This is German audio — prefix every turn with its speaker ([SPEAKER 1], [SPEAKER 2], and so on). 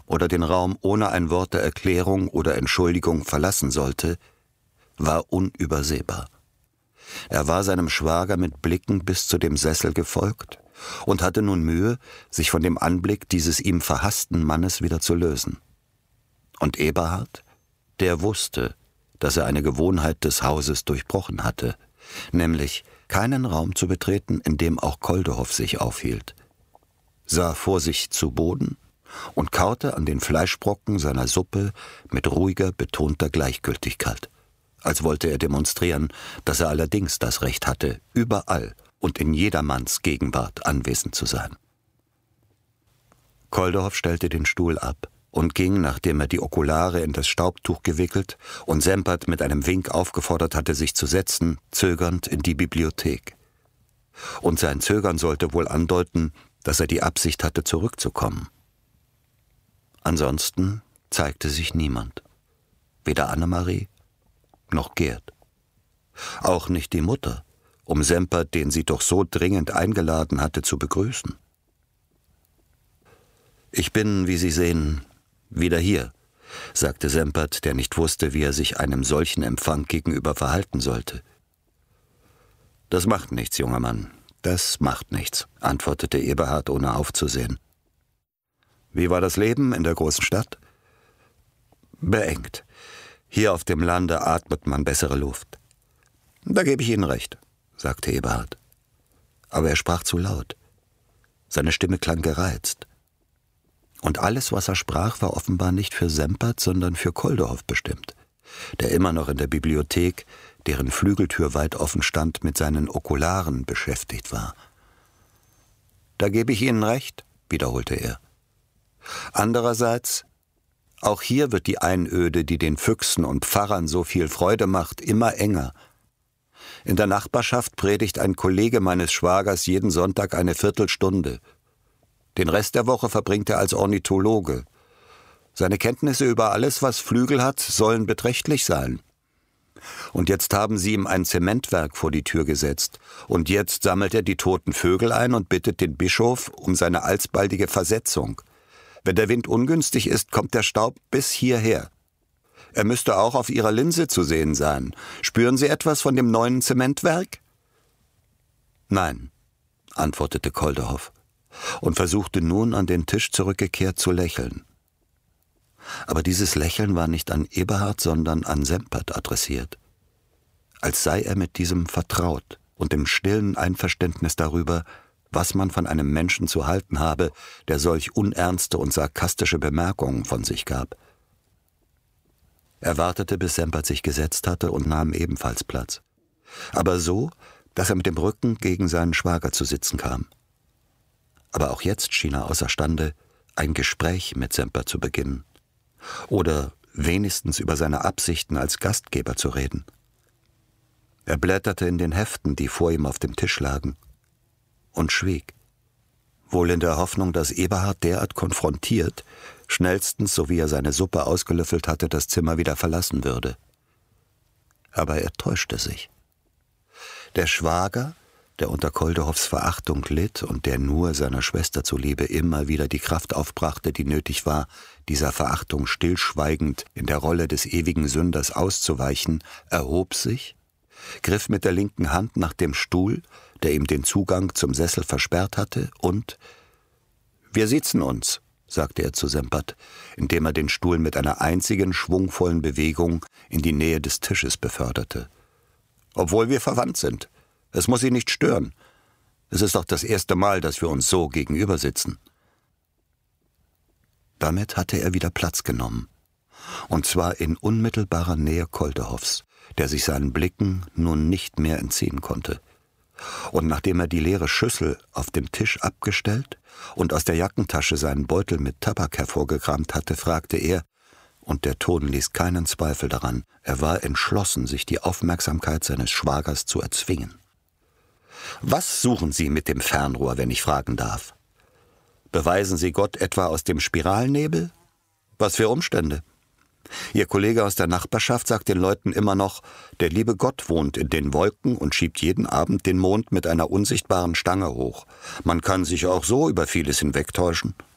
[SPEAKER 1] oder den Raum ohne ein Wort der Erklärung oder Entschuldigung verlassen sollte, war unübersehbar. Er war seinem Schwager mit Blicken bis zu dem Sessel gefolgt und hatte nun Mühe, sich von dem Anblick dieses ihm verhassten Mannes wieder zu lösen. Und Eberhard, der wusste, dass er eine Gewohnheit des Hauses durchbrochen hatte, nämlich keinen Raum zu betreten, in dem auch Koldehoff sich aufhielt, sah vor sich zu Boden und kaute an den Fleischbrocken seiner Suppe mit ruhiger, betonter Gleichgültigkeit, als wollte er demonstrieren, dass er allerdings das Recht hatte, überall und in jedermanns Gegenwart anwesend zu sein. Koldehoff stellte den Stuhl ab und ging, nachdem er die Okulare in das Staubtuch gewickelt und Sempert mit einem Wink aufgefordert hatte, sich zu setzen, zögernd in die Bibliothek. Und sein Zögern sollte wohl andeuten, dass er die Absicht hatte, zurückzukommen. Ansonsten zeigte sich niemand, weder Annemarie noch Gerd. Auch nicht die Mutter, um Sempert, den sie doch so dringend eingeladen hatte, zu begrüßen. »Ich bin, wie Sie sehen, wieder hier«, sagte Sempert, der nicht wusste, wie er sich einem solchen Empfang gegenüber verhalten sollte. »Das macht nichts, junger Mann, das macht nichts«, antwortete Eberhard, ohne aufzusehen. »Wie war das Leben in der großen Stadt?« »Beengt. Hier auf dem Lande atmet man bessere Luft.« »Da gebe ich Ihnen recht«, sagte Eberhard. Aber er sprach zu laut. Seine Stimme klang gereizt. Und alles, was er sprach, war offenbar nicht für Sempert, sondern für Koldehoff bestimmt, der immer noch in der Bibliothek, deren Flügeltür weit offen stand, mit seinen Okularen beschäftigt war. »Da gebe ich Ihnen recht«, wiederholte er. »Andererseits, auch hier wird die Einöde, die den Füchsen und Pfarrern so viel Freude macht, immer enger. In der Nachbarschaft predigt ein Kollege meines Schwagers jeden Sonntag eine Viertelstunde. Den Rest der Woche verbringt er als Ornithologe. Seine Kenntnisse über alles, was Flügel hat, sollen beträchtlich sein. Und jetzt haben sie ihm ein Zementwerk vor die Tür gesetzt. Und jetzt sammelt er die toten Vögel ein und bittet den Bischof um seine alsbaldige Versetzung. Wenn der Wind ungünstig ist, kommt der Staub bis hierher. Er müsste auch auf Ihrer Linse zu sehen sein. Spüren Sie etwas von dem neuen Zementwerk?« »Nein«, antwortete Koldehoff und versuchte nun, an den Tisch zurückgekehrt, zu lächeln. Aber dieses Lächeln war nicht an Eberhard, sondern an Sempert adressiert, als sei er mit diesem vertraut und im stillen Einverständnis darüber, was man von einem Menschen zu halten habe, der solch unernste und sarkastische Bemerkungen von sich gab. Er wartete, bis Sempert sich gesetzt hatte und nahm ebenfalls Platz, aber so, dass er mit dem Rücken gegen seinen Schwager zu sitzen kam. Aber auch jetzt schien er außerstande, ein Gespräch mit Sempert zu beginnen oder wenigstens über seine Absichten als Gastgeber zu reden. Er blätterte in den Heften, die vor ihm auf dem Tisch lagen, und schwieg, wohl in der Hoffnung, dass Eberhard derart konfrontiert, schnellstens, so wie er seine Suppe ausgelöffelt hatte, das Zimmer wieder verlassen würde. Aber er täuschte sich. Der Schwager, der unter Koldehoffs Verachtung litt und der nur seiner Schwester zuliebe immer wieder die Kraft aufbrachte, die nötig war, dieser Verachtung stillschweigend in der Rolle des ewigen Sünders auszuweichen, erhob sich, griff mit der linken Hand nach dem Stuhl, der ihm den Zugang zum Sessel versperrt hatte, und »Wir sitzen uns«, sagte er zu Sempert, indem er den Stuhl mit einer einzigen schwungvollen Bewegung in die Nähe des Tisches beförderte. »Obwohl wir verwandt sind. Es muss Sie nicht stören. Es ist doch das erste Mal, dass wir uns so gegenüber sitzen.« Damit hatte er wieder Platz genommen, und zwar in unmittelbarer Nähe Koldehoffs, der sich seinen Blicken nun nicht mehr entziehen konnte. Und nachdem er die leere Schüssel auf dem Tisch abgestellt und aus der Jackentasche seinen Beutel mit Tabak hervorgekramt hatte, fragte er, und der Ton ließ keinen Zweifel daran, er war entschlossen, sich die Aufmerksamkeit seines Schwagers zu erzwingen: »Was suchen Sie mit dem Fernrohr, wenn ich fragen darf? Beweisen Sie Gott etwa aus dem Spiralnebel? Was für Umstände? Ihr Kollege aus der Nachbarschaft sagt den Leuten immer noch, der liebe Gott wohnt in den Wolken und schiebt jeden Abend den Mond mit einer unsichtbaren Stange hoch. Man kann sich auch so über vieles hinwegtäuschen.«